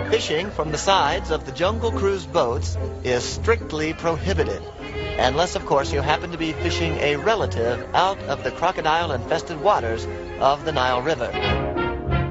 Fishing from the sides of the Jungle Cruise boats is strictly prohibited, unless, of course, you happen to be fishing a relative out of the crocodile-infested waters of the Nile River.